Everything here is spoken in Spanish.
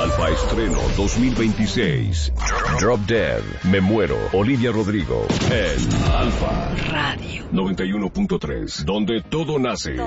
Alfa Estreno 2026. Drop Dead, Me Muero, Olivia Rodrigo. En Alfa Radio 91.3, donde todo nace.